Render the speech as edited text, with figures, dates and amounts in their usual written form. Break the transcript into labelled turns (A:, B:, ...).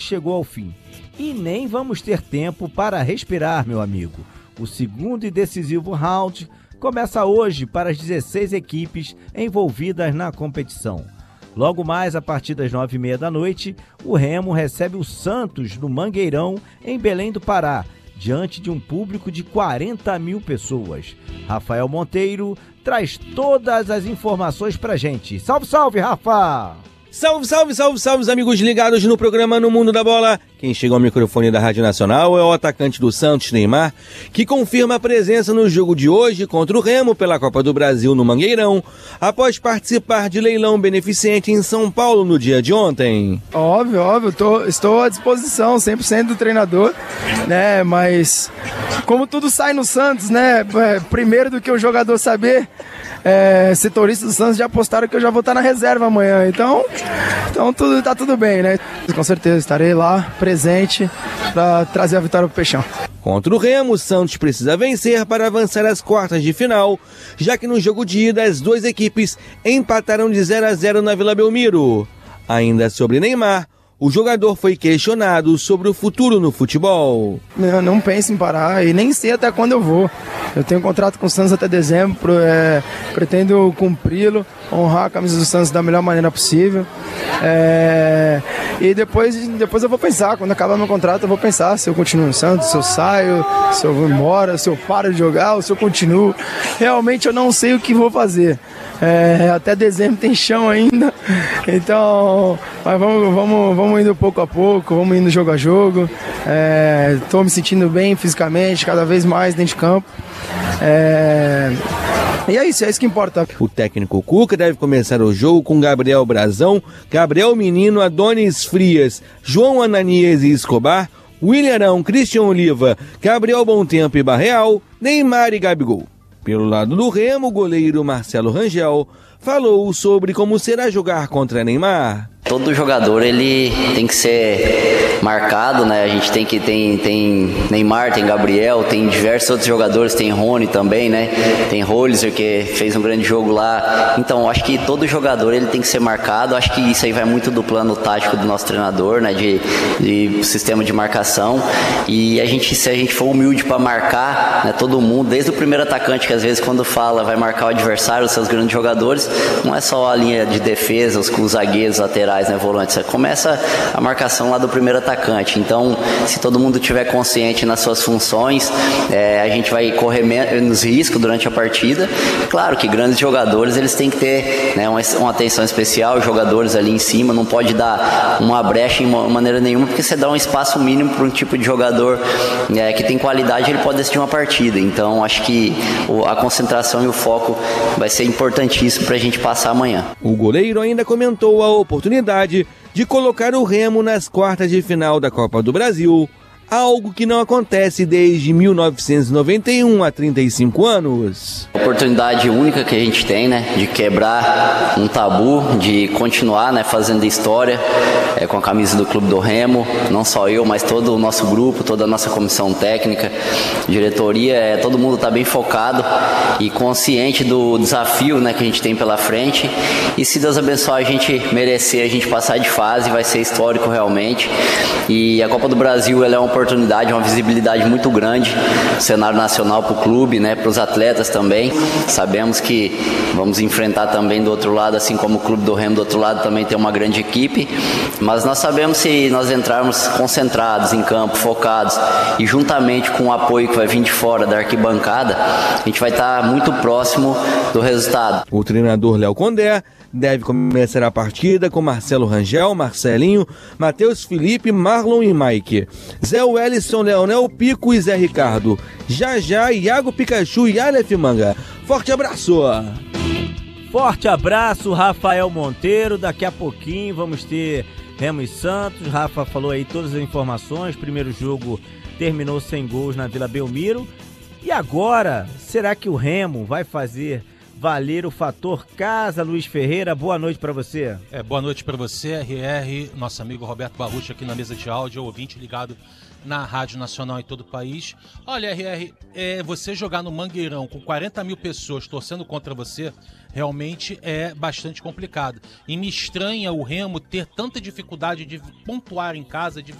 A: chegou ao fim. E nem vamos ter tempo para respirar, meu amigo. O segundo e decisivo round começa hoje para as 16 equipes envolvidas na competição. Logo mais, a partir das 9h30 da noite, o Remo recebe o Santos no Mangueirão, em Belém do Pará, diante de um público de 40 mil pessoas. Rafael Monteiro traz todas as informações pra gente. Salve, salve, Rafa!
B: Salve, salve, salve, salve, os amigos ligados no programa No Mundo da Bola. Quem chega ao microfone da Rádio Nacional é o atacante do Santos, Neymar, que confirma a presença no jogo de hoje contra o Remo pela Copa do Brasil no Mangueirão, após participar de leilão beneficente em São Paulo no dia de ontem.
C: Óbvio, estou à disposição, 100% do treinador, né, mas como tudo sai no Santos, né, primeiro do que o jogador saber, setoristas do Santos já apostaram que eu já vou estar na reserva amanhã, então tá tudo bem, né? Com certeza estarei lá presente para trazer a vitória pro Peixão.
B: Contra o Remo, o Santos precisa vencer para avançar às quartas de final, já que no jogo de ida as duas equipes empataram de 0-0 na Vila Belmiro. Ainda sobre Neymar, o jogador foi questionado sobre o futuro no futebol.
C: Eu não penso em parar e nem sei até quando eu vou. Eu tenho um contrato com o Santos até dezembro, pretendo cumpri-lo, honrar a camisa do Santos da melhor maneira possível. E depois eu vou pensar, quando acabar meu contrato eu vou pensar se eu continuo no Santos, se eu saio, se eu vou embora, se eu paro de jogar ou se eu continuo. Realmente eu não sei o que vou fazer. Até dezembro tem chão ainda, então mas vamos indo pouco a pouco, vamos indo jogo a jogo. Estou me sentindo bem fisicamente, cada vez mais dentro de campo. E é isso que importa.
B: O técnico Cuca deve começar o jogo com Gabriel Brazão, Gabriel Menino, Adonis Frias, João Ananias e Escobar, William Arão, Christian Oliva, Gabriel Bontempo e Barreal, Neymar e Gabigol. Pelo lado do Remo, o goleiro Marcelo Rangel falou sobre como será jogar contra Neymar.
D: Todo jogador ele tem que ser marcado, né? A gente tem Neymar, tem Gabriel, tem diversos outros jogadores, tem Rony também, né? Tem Hollister que fez um grande jogo lá. Então, acho que todo jogador ele tem que ser marcado. Acho que isso aí vai muito do plano tático do nosso treinador, né? De sistema de marcação. E se a gente for humilde para marcar, né, todo mundo, desde o primeiro atacante que às vezes quando fala vai marcar o adversário, os seus grandes jogadores, não é só a linha de defesa, os zagueiros, laterais, né, volantes. Começa a marcação lá do primeiro atacante. Então, se todo mundo tiver consciente nas suas funções, a gente vai correr menos risco durante a partida. Claro que grandes jogadores eles têm que ter, né, uma atenção especial, os jogadores ali em cima, não pode dar uma brecha de maneira nenhuma, porque você dá um espaço mínimo para um tipo de jogador que tem qualidade, ele pode decidir uma partida. Então, acho que a concentração e o foco vai ser importantíssimo para a gente passar amanhã.
B: O goleiro ainda comentou a oportunidade de colocar o Remo nas quartas de final da Copa do Brasil, algo que não acontece desde 1991, há 35 anos.
D: Oportunidade única que a gente tem, né, de quebrar um tabu, de continuar, né, fazendo história com a camisa do Clube do Remo, não só eu, mas todo o nosso grupo, toda a nossa comissão técnica, diretoria, todo mundo está bem focado e consciente do desafio, né, que a gente tem pela frente, e se Deus abençoar a gente merecer, a gente passar de fase, vai ser histórico realmente. E a Copa do Brasil ela é uma oportunidade, uma visibilidade muito grande, cenário nacional para o clube, né, para os atletas também. Sabemos que vamos enfrentar também do outro lado, assim como o Clube do Remo do outro lado também tem uma grande equipe, mas nós sabemos se nós entrarmos concentrados em campo, focados e juntamente com o apoio que vai vir de fora da arquibancada, a gente vai estar muito próximo do resultado.
B: O treinador Léo Condé deve começar a partida com Marcelo Rangel, Marcelinho, Matheus Felipe, Marlon e Mike, Zé Wellison, Leonel Pico e Zé Ricardo, Jajá, Iago Pikachu e Aleph Manga. Forte abraço!
A: Forte abraço, Rafael Monteiro. Daqui a pouquinho vamos ter Remo e Santos. Rafa falou aí todas as informações. Primeiro jogo terminou sem gols na Vila Belmiro. E agora, será que o Remo vai fazer valer o fator casa? Luiz Ferreira, boa noite para você.
E: Boa noite para você, RR, nosso amigo Roberto Barrucci aqui na mesa de áudio, ouvinte ligado na Rádio Nacional em todo o país. Olha, RR, você jogar no Mangueirão com 40 mil pessoas torcendo contra você, realmente é bastante complicado. E me estranha o Remo ter tanta dificuldade de pontuar em casa, de